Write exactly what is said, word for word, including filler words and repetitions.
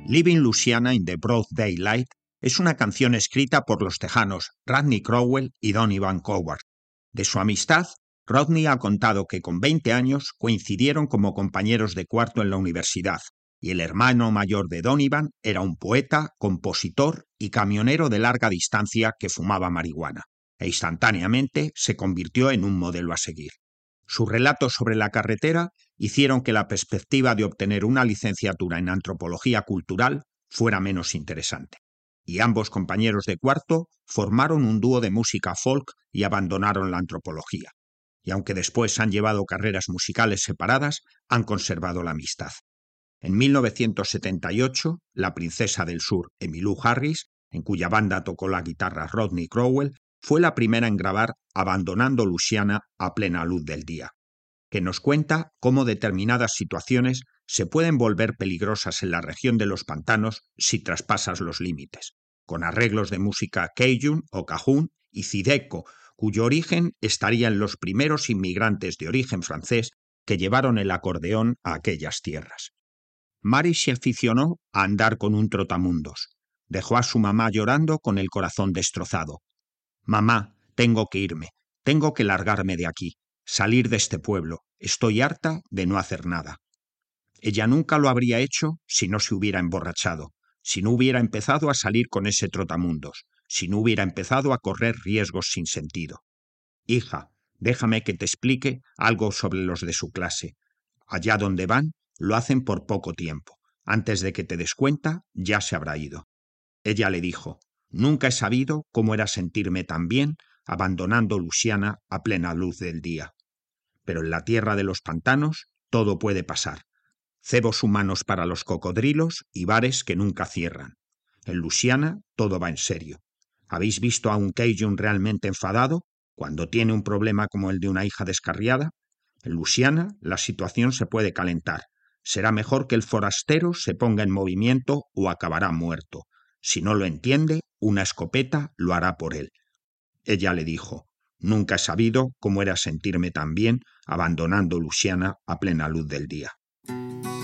Leaving Louisiana in the Broad Daylight es una canción escrita por los tejanos Rodney Crowell y Donovan Coward. De su amistad, Rodney ha contado que con veinte años coincidieron como compañeros de cuarto en la universidad, y el hermano mayor de Donovan era un poeta, compositor y camionero de larga distancia que fumaba marihuana, e instantáneamente se convirtió en un modelo a seguir. Sus relatos sobre la carretera hicieron que la perspectiva de obtener una licenciatura en antropología cultural fuera menos interesante, y ambos compañeros de cuarto formaron un dúo de música folk y abandonaron la antropología, y aunque después han llevado carreras musicales separadas, han conservado la amistad. En mil novecientos setenta y ocho, la princesa del sur, Emmylou Harris, en cuya banda tocó la guitarra Rodney Crowell, fue la primera en grabar Abandonando Louisiana a plena luz del día, que nos cuenta cómo determinadas situaciones se pueden volver peligrosas en la región de los pantanos si traspasas los límites, con arreglos de música cajun o cajún y zydeco, cuyo origen estaría en los primeros inmigrantes de origen francés que llevaron el acordeón a aquellas tierras. Mary se aficionó a andar con un trotamundos. Dejó a su mamá llorando con el corazón destrozado. «Mamá, tengo que irme, tengo que largarme de aquí, salir de este pueblo, estoy harta de no hacer nada». Ella nunca lo habría hecho si no se hubiera emborrachado, si no hubiera empezado a salir con ese trotamundos, si no hubiera empezado a correr riesgos sin sentido. «Hija, déjame que te explique algo sobre los de su clase. Allá donde van, lo hacen por poco tiempo. Antes de que te des cuenta, ya se habrá ido». Ella le dijo: «Nunca he sabido cómo era sentirme tan bien abandonando Louisiana a plena luz del día. Pero en la tierra de los pantanos todo puede pasar. Cebos humanos para los cocodrilos y bares que nunca cierran. En Louisiana todo va en serio. ¿Habéis visto a un cajun realmente enfadado cuando tiene un problema como el de una hija descarriada? En Louisiana la situación se puede calentar. Será mejor que el forastero se ponga en movimiento o acabará muerto. Si no lo entiende, una escopeta lo hará por él». Ella le dijo: «Nunca he sabido cómo era sentirme tan bien abandonando Louisiana a plena luz del día».